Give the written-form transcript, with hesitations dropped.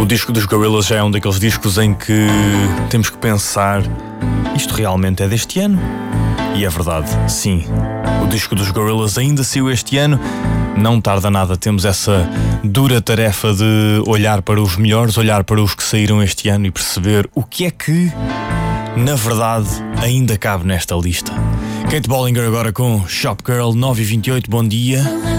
O disco dos Gorillaz já é um daqueles discos em que temos que pensar: isto realmente é deste ano? E é verdade, sim. O disco dos Gorillaz ainda saiu este ano. Não tarda nada, temos essa dura tarefa de olhar para os melhores, olhar para os que saíram este ano e perceber o que é que, na verdade, ainda cabe nesta lista. Kate Bollinger agora com Shop Girl 9:28, bom dia.